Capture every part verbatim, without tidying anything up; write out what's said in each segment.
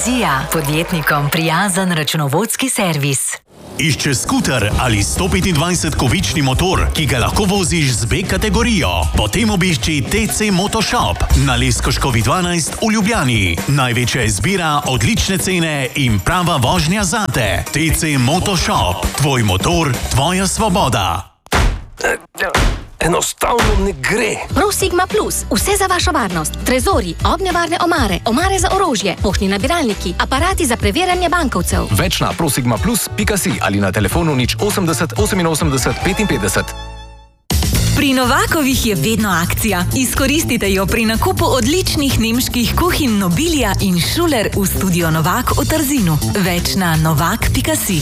Vizija, podjetnikom prijazen računovodski servis. Išče skuter ali sto petindvajset kovični motor, ki ga lahko voziš z B kategorijo? Potem obišči T C Motoshop na Leskoškovi dvanajst v Ljubljani. Največja izbira, odlične cene in prava vožnja zate. T C Motoshop. Tvoj motor, tvoja svoboda. Enostavno ne gre. ProSigma Plus. Vse za vašo varnost. Trezori, ognjevarne omare, omare za orožje, poštni nabiralniki, aparati za preverjanje bankovcev. Več na prosigma plus pika si ali na telefonu nič osemdeset oseminosemdeset petinpetdeset. Pri Novakovih je vedno akcija. Izkoristite jo pri nakupu odličnih nemških kuhinj Nobilia in Schuler v studio Novak v Trzinu. Več na novak pika si.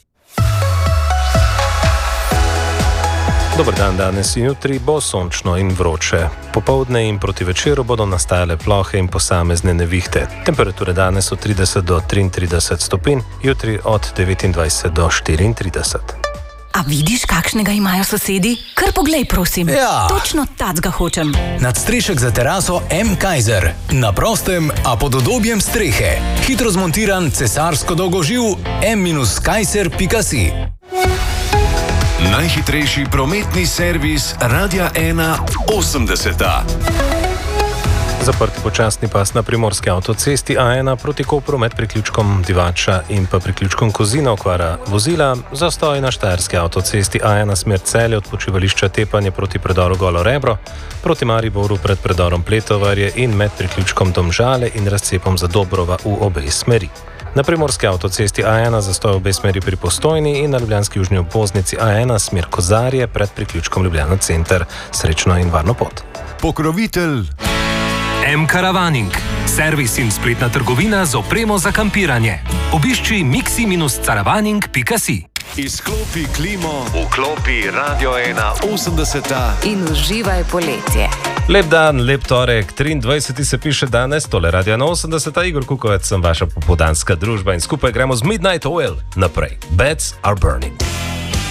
Dober dan, danes in jutri bo sončno in vroče. Popoldne in proti večeru bodo nastajale plohe in posamezne nevihte. Temperature danes od trideset do triintrideset stopinj, jutri od devetindvajset do štiriintrideset. A vidiš, kakšnega imajo sosedi? Kar poglej, prosim. Ja. Točno tacga hočem. Nadstrešek za teraso M. Kaiser. Na prostem, a pod udobjem strehe. Hitro zmontiran cesarsko dolgoživ M Kaiser pika si. Najhitrejši prometni servis Radia ena osemdeseta. Zaprti počasni pas na primorski avtocesti A ena proti Kopru med priključkom Divača in pa priključkom Kozina okvara vozila. Zastoj na štajerski avtocesti A ena smer Celje od počivališča Tepanje proti predoru Golo Rebro, proti Mariboru pred predorom Pletovarje in med priključkom Domžale in razcepom za Dobrova v obe smeri. Na primorski avtocesti A ena zastoj v obe smeri pri Postojni in na ljubljanski južni obvoznici A ena smer Kozarje pred priključkom Ljubljana center. Srečno in varno pot. Pokrovitelj M-Caravaning. Servis in spletna trgovina z opremo za kampiranje. Obišči mixi caravaning pika si. Izklopi klimo, vklopi Radio ena osemdeseta In uživaj poletje. Lep dan, lep torek, triindvajseti se piše danes, tole Radio ena osemdeseta, Igor Kukovec sem vaša popoldanska družba in skupaj gremo z Midnight Oil naprej. Beds are burning.